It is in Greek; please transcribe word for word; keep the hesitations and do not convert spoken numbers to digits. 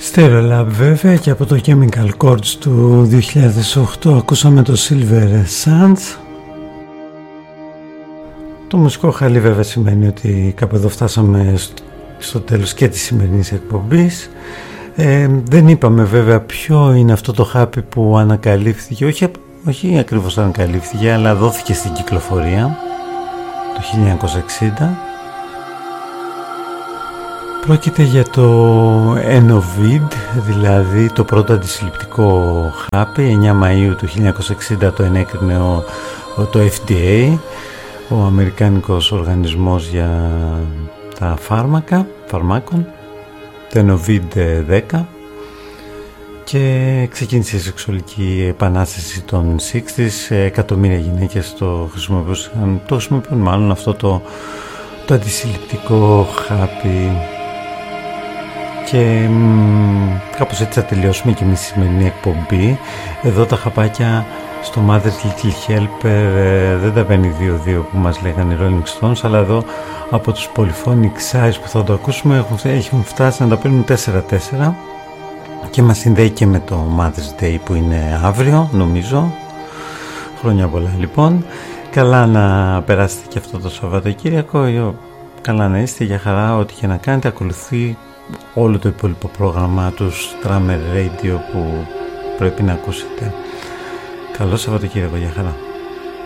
Stereolab βέβαια, και από το Chemical Chords του δύο χιλιάδες οκτώ ακούσαμε το Silver Sands. Το μουσικό χαλί βέβαια σημαίνει ότι κάπου εδώ φτάσαμε στο τέλος και της σημερινής εκπομπής. Ε, δεν είπαμε βέβαια ποιο είναι αυτό το χάπι που ανακαλύφθηκε, όχι, όχι ακριβώς ανακαλύφθηκε, αλλά δόθηκε στην κυκλοφορία το χίλια εννιακόσια εξήντα. Πρόκειται για το Enovid, δηλαδή το πρώτο αντισυλληπτικό χάπι. εννέα Μαΐου του χίλια εννιακόσια εξήντα το ενέκρινε ο, το Εφ Ντι Έι, ο Αμερικάνικος Οργανισμός για τα Φάρμακα, Φαρμάκων, το Enovid δέκα, και ξεκίνησε η σεξουαλική επανάσταση των εξήντα. Εκατομμύρια γυναίκες το χρησιμοποιούν, το χρησιμοποιούν μάλλον αυτό το, το αντισυλληπτικό χάπι. Και μ, κάπως έτσι θα τελειώσουμε και εμείς τη σημερινή εκπομπή. Εδώ τα χαπάκια στο Mother's Little Helper ε, δεν τα παίρνει δύο δύο που μας λέγανε οι Rolling Stones, αλλά εδώ από τους Polyphonic Size που θα το ακούσουμε έχουν, έχουν φτάσει να τα παίρνουν τέσσερα τέσσερα, και μας συνδέει και με το Mother's Day που είναι αύριο, νομίζω. Χρόνια πολλά λοιπόν. Καλά να περάσετε και αυτό το Σαββατοκύριακο. Καλά να είστε, για χαρά, ό,τι και να κάνετε. Ακολουθεί όλο το υπόλοιπο πρόγραμμα του Strammer Radio που πρέπει να ακούσετε. Καλό Σαββατοκύριακο, για χαρά.